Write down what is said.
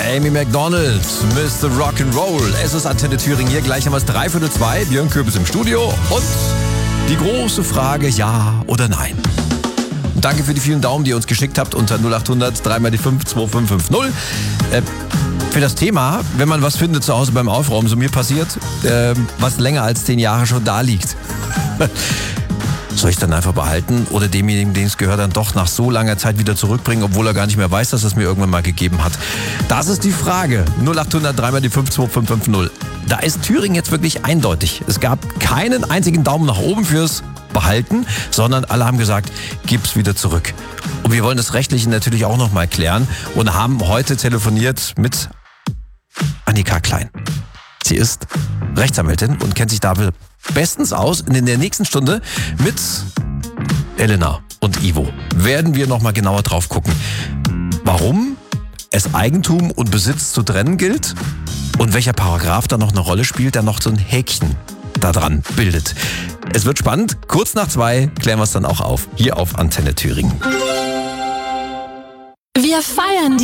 Amy Macdonald, Mr. Rock'n'Roll. Es ist Antenne Thüringen hier, gleich haben wir es 3:45. Björn Köbis im Studio und die große Frage, ja oder nein. Danke für die vielen Daumen, die ihr uns geschickt habt unter 0800 3 die 5 2550. Für das Thema, wenn man was findet zu Hause beim Aufräumen, so mir passiert, was länger als 10 Jahre schon da liegt. Soll ich es dann einfach behalten oder demjenigen, dem es gehört, dann doch nach so langer Zeit wieder zurückbringen, obwohl er gar nicht mehr weiß, dass er es mir irgendwann mal gegeben hat? Das ist die Frage. 0800 3 die 5 2550. Da ist Thüringen jetzt wirklich eindeutig. Es gab keinen einzigen Daumen nach oben fürs Behalten, sondern alle haben gesagt, gib's wieder zurück. Und wir wollen das Rechtliche natürlich auch noch mal klären und haben heute telefoniert mit Annika Klein. Sie ist Rechtsanwältin und kennt sich dafür bestens aus. Und in der nächsten Stunde mit Elena und Ivo werden wir noch mal genauer drauf gucken, warum es Eigentum und Besitz zu trennen gilt und welcher Paragraph da noch eine Rolle spielt, der noch so ein Häkchen da dran bildet. Es wird spannend. Kurz nach 2 klären wir es dann auch auf. Hier auf Antenne Thüringen. Wir feiern